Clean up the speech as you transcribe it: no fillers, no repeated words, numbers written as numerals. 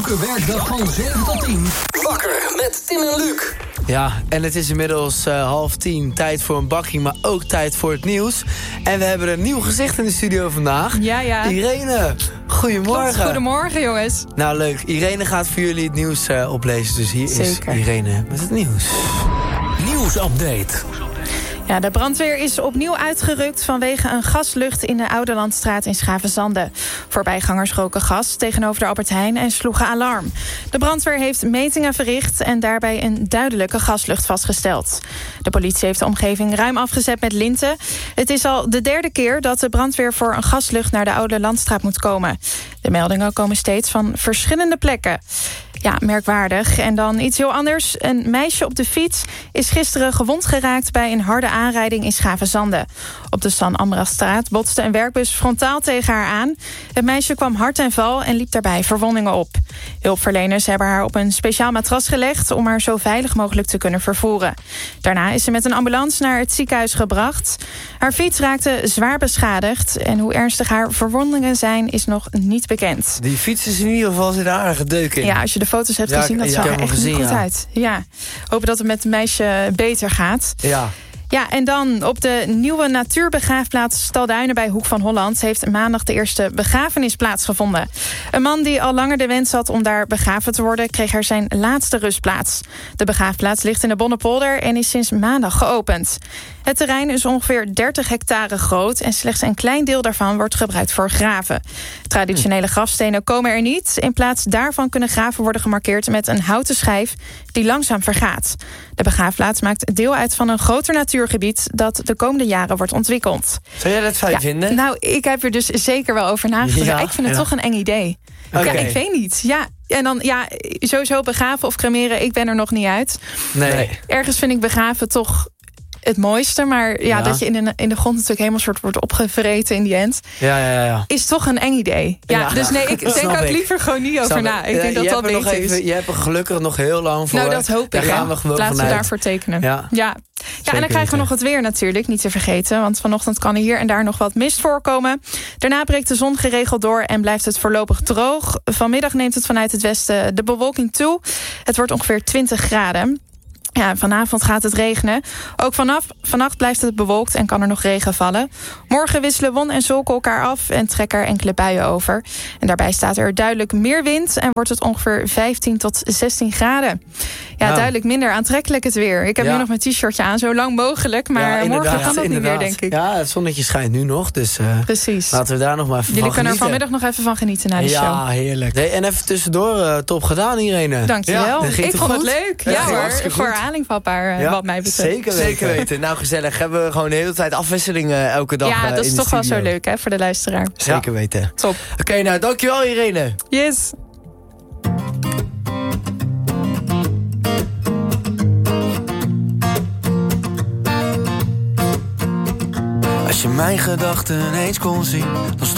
Elke werkdag van 7 tot 10. Wakker met Tim en Luc. Ja, en het is inmiddels 9:30. Tijd voor een bakkie, maar ook tijd voor het nieuws. En we hebben een nieuw gezicht in de studio vandaag. Ja. Irene, goedemorgen. Klopt, goedemorgen, jongens. Nou, leuk. Irene gaat voor jullie het nieuws oplezen. Dus hier Zeker. is Irene met het nieuws. Nieuwsupdate. Ja, de brandweer is opnieuw uitgerukt vanwege een gaslucht in de Oude Landstraat in Schavenzande. Voorbijgangers roken gas tegenover de Albert Heijn en sloegen alarm. De brandweer heeft metingen verricht en daarbij een duidelijke gaslucht vastgesteld. De politie heeft de omgeving ruim afgezet met linten. Het is al de derde keer dat de brandweer voor een gaslucht naar de Oude Landstraat moet komen. De meldingen komen steeds van verschillende plekken. Ja, merkwaardig. En dan iets heel anders. Een meisje op de fiets is gisteren gewond geraakt bij een harde aanrijding in Schavenzande. Op de San Ambrasstraat botste een werkbus frontaal tegen haar aan. Het meisje kwam hard ten val en liep daarbij verwondingen op. Hulpverleners hebben haar op een speciaal matras gelegd om haar zo veilig mogelijk te kunnen vervoeren. Daarna is ze met een ambulance naar het ziekenhuis gebracht. Haar fiets raakte zwaar beschadigd en hoe ernstig haar verwondingen zijn is nog niet bekend. Die fiets is in ieder geval zit een aardige deuk in. Ja, als je de foto's hebt gezien, dat zag er echt niet goed uit. Ja, hopen dat het met het meisje beter gaat. Ja, en dan op de nieuwe natuurbegraafplaats Stalduinen bij Hoek van Holland heeft maandag de eerste begrafenis plaatsgevonden. Een man die al langer de wens had om daar begraven te worden, kreeg er zijn laatste rustplaats. De begraafplaats ligt in de Bonnepolder en is sinds maandag geopend. Het terrein is ongeveer 30 hectare groot en slechts een klein deel daarvan wordt gebruikt voor graven. Traditionele grafstenen komen er niet. In plaats daarvan kunnen graven worden gemarkeerd met een houten schijf die langzaam vergaat. De begraafplaats maakt deel uit van een groter natuurgebied dat de komende jaren wordt ontwikkeld. Zou jij dat fijn vinden? Nou, ik heb er dus zeker wel over nagedacht. Ja, ik vind het toch een eng idee. Okay. Ja, ik weet niet. Ja, en dan sowieso begraven of cremeren, ik ben er nog niet uit. Nee. Ergens vind ik begraven toch het mooiste, maar dat je in de grond natuurlijk helemaal soort wordt opgevreten in die end. Ja. Is toch een eng idee. Ja, dus nee, ik denk ook liever gewoon niet over na. Ik denk dat beter is. Je hebt er gelukkig nog heel lang voor. Nou, dat hoop ik. Gaan we gewoon laten vanuit. we daarvoor tekenen. Ja, en dan krijgen we nog het weer natuurlijk, niet te vergeten. Want vanochtend kan er hier en daar nog wat mist voorkomen. Daarna breekt de zon geregeld door en blijft het voorlopig droog. Vanmiddag neemt het vanuit het westen de bewolking toe. Het wordt ongeveer 20 graden. Ja, vanavond gaat het regenen. Ook vannacht blijft het bewolkt en kan er nog regen vallen. Morgen wisselen won en zolken elkaar af en trekken er enkele buien over. En daarbij staat er duidelijk meer wind en wordt het ongeveer 15 tot 16 graden. Ja, duidelijk minder aantrekkelijk het weer. Ik heb nu nog mijn t-shirtje aan, zo lang mogelijk. Maar morgen kan dat niet meer, denk ik. Ja, het zonnetje schijnt nu nog, dus precies. Laten we daar nog maar even Jullie van kunnen genieten. er vanmiddag nog even van genieten na de show. Ja, heerlijk. Nee, en even tussendoor, top gedaan, Irene. Dankjewel. Ik vond het leuk. Ja hoor, voor herhaling vatbaar, wat mij betreft. Zeker weten. Nou, gezellig. Hebben we gewoon de hele tijd afwisseling elke dag. Ja, dat is toch wel zo leuk, hè, voor de luisteraar. Zeker weten. Top. Oké, nou, dankjewel, Irene. Yes. Als je mijn gedachten eens kon zien, dan stond